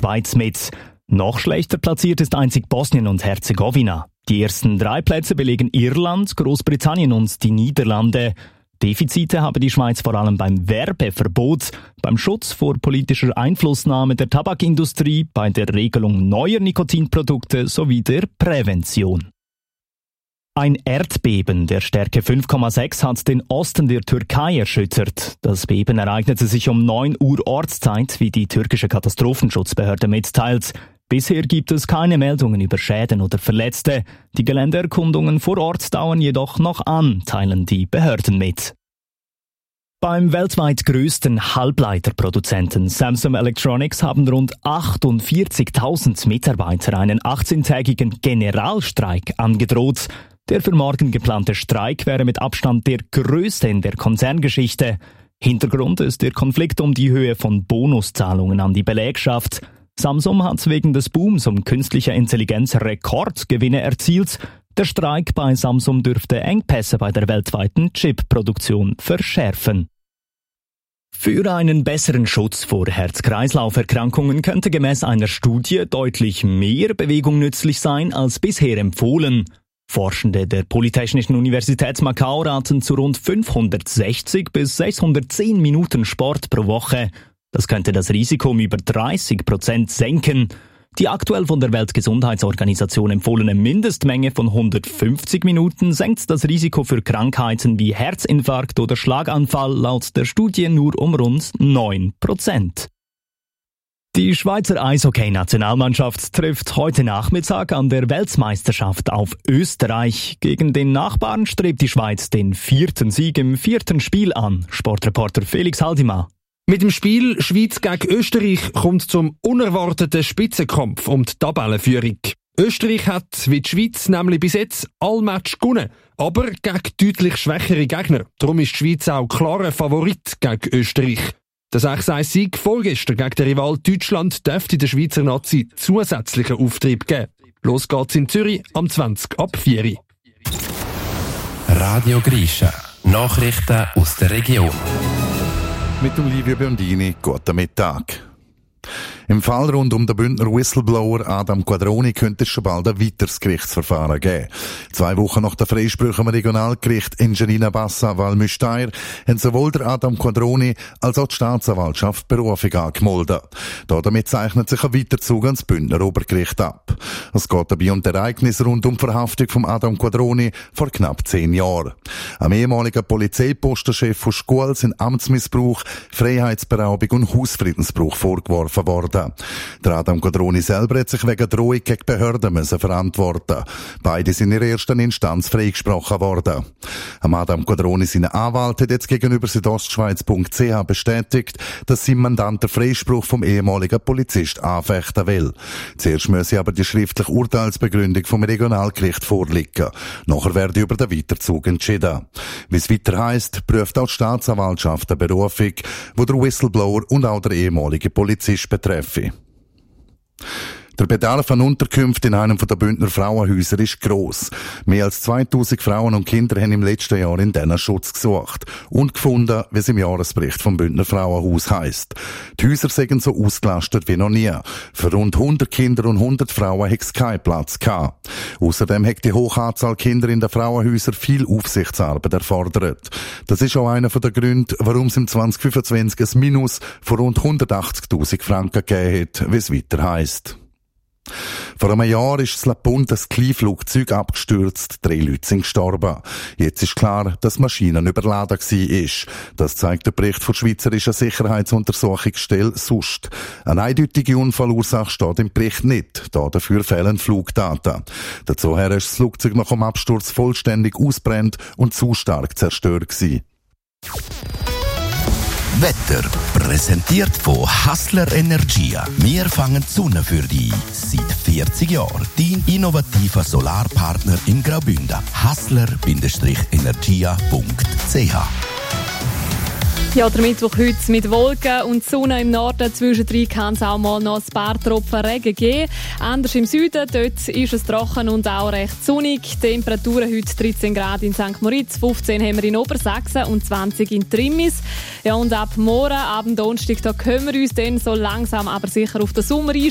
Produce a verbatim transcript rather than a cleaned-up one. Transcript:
Schweiz mit. Noch schlechter platziert ist einzig Bosnien und Herzegowina. Die ersten drei Plätze belegen Irland, Großbritannien und die Niederlande. Defizite habe die Schweiz vor allem beim Werbeverbot, beim Schutz vor politischer Einflussnahme der Tabakindustrie, bei der Regelung neuer Nikotinprodukte sowie der Prävention. Ein Erdbeben der Stärke fünf Komma sechs hat den Osten der Türkei erschüttert. Das Beben ereignete sich um neun Uhr Ortszeit, wie die türkische Katastrophenschutzbehörde mitteilt. Bisher gibt es keine Meldungen über Schäden oder Verletzte. Die Geländeerkundungen vor Ort dauern jedoch noch an, teilen die Behörden mit. Beim weltweit größten Halbleiterproduzenten Samsung Electronics haben rund achtundvierzigtausend Mitarbeiter einen achtzehntägigen Generalstreik angedroht. Der für morgen geplante Streik wäre mit Abstand der größte in der Konzerngeschichte. Hintergrund ist der Konflikt um die Höhe von Bonuszahlungen an die Belegschaft. Samsung hat wegen des Booms um künstliche Intelligenz Rekordgewinne erzielt. Der Streik bei Samsung dürfte Engpässe bei der weltweiten Chip-Produktion verschärfen. Für einen besseren Schutz vor Herz-Kreislauf-Erkrankungen könnte gemäß einer Studie deutlich mehr Bewegung nützlich sein als bisher empfohlen. Forschende der Polytechnischen Universität Macau raten zu rund fünfhundertsechzig bis sechshundertzehn Minuten Sport pro Woche. Das könnte das Risiko um über dreißig Prozent senken. Die aktuell von der Weltgesundheitsorganisation empfohlene Mindestmenge von hundertfünfzig Minuten senkt das Risiko für Krankheiten wie Herzinfarkt oder Schlaganfall laut der Studie nur um rund neun Prozent. Die Schweizer Eishockey-Nationalmannschaft trifft heute Nachmittag an der Weltmeisterschaft auf Österreich. Gegen den Nachbarn strebt die Schweiz den vierten Sieg im vierten Spiel an. Sportreporter Felix Haldimar. Mit dem Spiel Schweiz gegen Österreich kommt zum unerwarteten Spitzenkampf um die Tabellenführung. Österreich hat, wie die Schweiz, nämlich bis jetzt alle Matches gewonnen, aber gegen deutlich schwächere Gegner. Darum ist die Schweiz auch klarer Favorit gegen Österreich. Der sechs eins Sieg vorgestern gegen den Rival Deutschland dürfte der Schweizer Nazi zusätzlichen Auftrieb geben. Los geht's in Zürich am zwanzig ab vier Uhr. Radio Grisha. Nachrichten aus der Region. Mit dem Livio Biondini, guten Mittag. Im Fall rund um den Bündner Whistleblower Adam Quadroni könnte es schon bald ein weiteres Gerichtsverfahren geben. Zwei Wochen nach der Freispruch am Regionalgericht in Janina Bassa Val-Müstair haben sowohl der Adam Quadroni als auch die Staatsanwaltschaft Berufung angemeldet. Damit zeichnet sich ein Weiterzug ans Bündner Obergericht ab. Es geht dabei um das Ereignis rund um die Verhaftung von Adam Quadroni vor knapp zehn Jahren. Am ehemaligen Polizeipostenchef von Schkuhl sind Amtsmissbrauch, Freiheitsberaubung und Hausfriedensbruch vorgeworfen worden. Der Adam Quadroni selber hat sich wegen Drohung gegen Behörden müssen verantworten. Beide sind in der ersten Instanz freigesprochen worden. Am Adam Quadroni seine Anwalt hat jetzt gegenüber südostschweiz punkt c h bestätigt, dass sein Mandant den Freispruch vom ehemaligen Polizist anfechten will. Zuerst müsse aber die schriftliche Urteilsbegründung vom Regionalgericht vorliegen. Nachher werde über den Weiterzug entschieden. Wie es weiter heisst, prüft auch die Staatsanwaltschaft eine Berufung, wo der Whistleblower und auch der ehemalige Polizist betreffe. Der Bedarf an Unterkünften in einem der Bündner Frauenhäuser ist gross. Mehr als zweitausend Frauen und Kinder haben im letzten Jahr in diesen Schutz gesucht und gefunden, wie es im Jahresbericht vom Bündner Frauenhaus heisst. Die Häuser seien so ausgelastet wie noch nie. Für rund hundert Kinder und hundert Frauen hat es keinen Platz gehabt. Außerdem hat die hohe Anzahl Kinder in den Frauenhäusern viel Aufsichtsarbeit erfordert. Das ist auch einer der Gründe, warum es im zwanzig fünfundzwanzig ein Minus von rund hundertachtzigtausend Franken gegeben hat, wie es weiter heisst. Vor einem Jahr ist das Lapont ein Kleinflugzeug abgestürzt, drei Leute sind gestorben. Jetzt ist klar, dass die Maschine überladen war. Das zeigt der Bericht von der Schweizerischen Sicherheitsuntersuchungsstelle S U S T. Eine eindeutige Unfallursache steht im Bericht nicht, da dafür fehlen Flugdaten. Dazu ist das Flugzeug nach dem Absturz vollständig ausbrennt und zu stark zerstört gewesen. Wetter präsentiert von Hassler Energia. Wir fangen die Sonne für dich. Seit vierzig Jahren. Dein innovativer Solarpartner in Graubünden. hassler Energia punkt c h. Ja, der Mittwoch heute mit Wolken und Sonne im Norden. Zwischendrin kann es auch mal noch ein paar Tropfen Regen geben. Anders im Süden, dort ist es trocken und auch recht sonnig. Temperaturen heute dreizehn Grad in Sankt Moritz, fünfzehn haben wir in Obersachsen und zwanzig in Trimmis. Ja, und ab morgen, ab Donnerstag, da können wir uns dann so langsam aber sicher auf den Sommer einstellen.